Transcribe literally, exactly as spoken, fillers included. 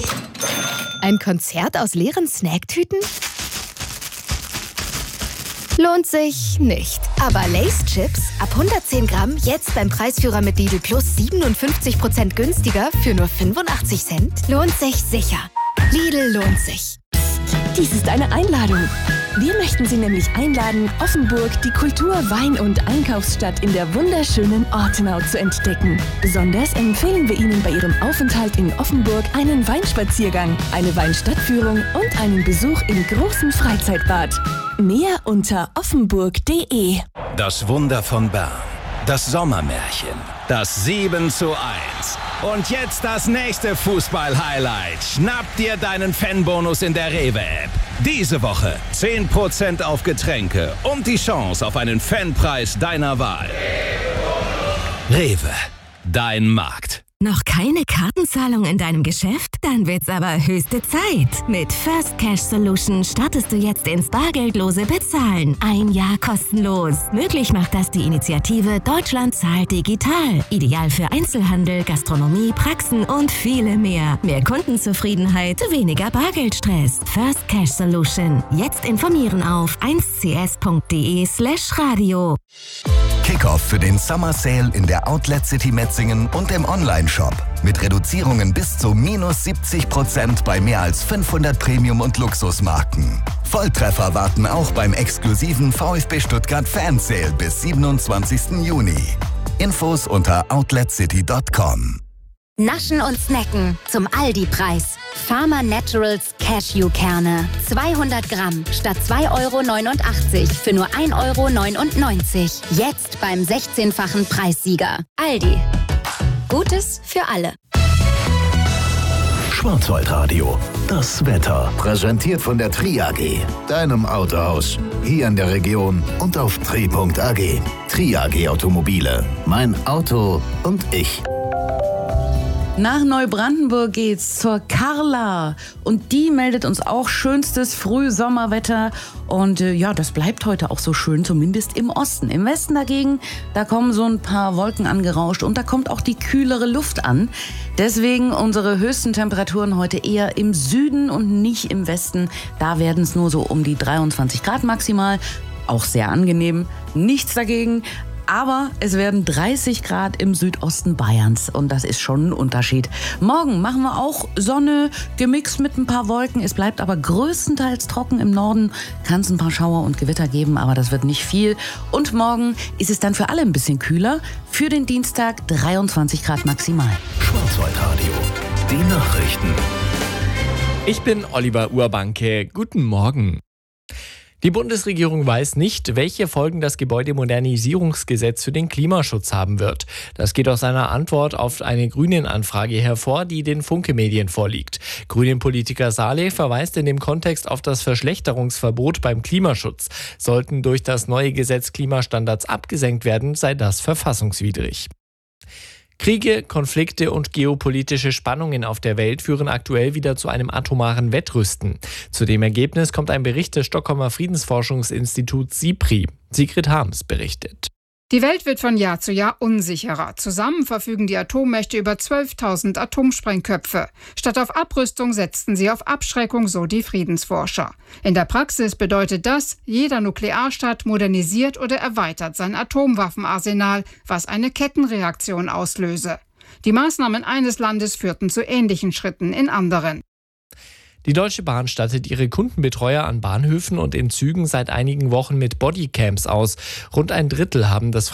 Ein Konzert aus leeren Snacktüten? Lohnt sich nicht. Aber Lay's Chips ab hundertzehn Gramm jetzt beim Preisführer mit Lidl Plus siebenundfünfzig Prozent günstiger für nur fünfundachtzig Cent? Lohnt sich sicher. Lidl lohnt sich. Dies ist eine Einladung. Wir möchten Sie nämlich einladen, Offenburg, die Kultur-, Wein- und Einkaufsstadt in der wunderschönen Ortenau zu entdecken. Besonders empfehlen wir Ihnen bei Ihrem Aufenthalt in Offenburg einen Weinspaziergang, eine Weinstadtführung und einen Besuch im großen Freizeitbad. Mehr unter offenburg punkt de. Das Wunder von Bern. Das Sommermärchen. Das sieben zu eins. Und jetzt das nächste Fußball-Highlight. Schnapp dir deinen Fanbonus in der Rewe-App. Diese Woche zehn Prozent auf Getränke und die Chance auf einen Fanpreis deiner Wahl. Rewe, dein Markt. Noch keine Kartenzahlung in deinem Geschäft? Dann wird's aber höchste Zeit. Mit First Cash Solution startest du jetzt ins bargeldlose Bezahlen. Ein Jahr kostenlos. Möglich macht das die Initiative Deutschland zahlt digital. Ideal für Einzelhandel, Gastronomie, Praxen und viele mehr. Mehr Kundenzufriedenheit, weniger Bargeldstress. First Cash Solution. Jetzt informieren auf eins c s punkt de slash radio. Kickoff für den Summer Sale in der Outlet City Metzingen und im Online-Shop. Mit Reduzierungen bis zu minus siebzig Prozent bei mehr als fünfhundert Premium- und Luxusmarken. Volltreffer warten auch beim exklusiven VfB Stuttgart Fan Sale bis siebenundzwanzigsten Juni. Infos unter outlet city punkt com. Naschen und Snacken zum Aldi-Preis. Farmer Naturals Cashewkerne. zweihundert Gramm statt zwei Euro neunundachtzig für nur ein Euro neunundneunzig. Jetzt beim sechzehnfachen Preissieger. Aldi. Gutes für alle. Schwarzwaldradio. Das Wetter. Präsentiert von der Tri A G. Deinem Autohaus. Hier in der Region und auf tri punkt a g. Tri A G Automobile. Mein Auto und ich. Nach Neubrandenburg geht's zur Carla und die meldet uns auch schönstes Frühsommerwetter und äh, ja, das bleibt heute auch so schön, zumindest im Osten. Im Westen dagegen, da kommen so ein paar Wolken angerauscht und da kommt auch die kühlere Luft an. Deswegen unsere höchsten Temperaturen heute eher im Süden und nicht im Westen. Da werden es nur so um die dreiundzwanzig Grad maximal, auch sehr angenehm, nichts dagegen. Aber es werden dreißig Grad im Südosten Bayerns und das ist schon ein Unterschied. Morgen machen wir auch Sonne, gemixt mit ein paar Wolken. Es bleibt aber größtenteils trocken im Norden. Kann es ein paar Schauer und Gewitter geben, aber das wird nicht viel. Und morgen ist es dann für alle ein bisschen kühler. Für den Dienstag dreiundzwanzig Grad maximal. Schwarzwaldradio. Die Nachrichten. Ich bin Oliver Urbanke. Guten Morgen. Die Bundesregierung weiß nicht, welche Folgen das Gebäudemodernisierungsgesetz für den Klimaschutz haben wird. Das geht aus einer Antwort auf eine Grünen-Anfrage hervor, die den Funke-Medien vorliegt. Grünen-Politiker Saleh verweist in dem Kontext auf das Verschlechterungsverbot beim Klimaschutz. Sollten durch das neue Gesetz Klimastandards abgesenkt werden, sei das verfassungswidrig. Kriege, Konflikte und geopolitische Spannungen auf der Welt führen aktuell wieder zu einem atomaren Wettrüsten. Zu dem Ergebnis kommt ein Bericht des Stockholmer Friedensforschungsinstituts SIPRI. Sigrid Harms berichtet. Die Welt wird von Jahr zu Jahr unsicherer. Zusammen verfügen die Atommächte über zwölftausend Atomsprengköpfe. Statt auf Abrüstung setzten sie auf Abschreckung, so die Friedensforscher. In der Praxis bedeutet das, jeder Nuklearstaat modernisiert oder erweitert sein Atomwaffenarsenal, was eine Kettenreaktion auslöse. Die Maßnahmen eines Landes führten zu ähnlichen Schritten in anderen. Die Deutsche Bahn stattet ihre Kundenbetreuer an Bahnhöfen und in Zügen seit einigen Wochen mit Bodycams aus. Rund ein Drittel haben das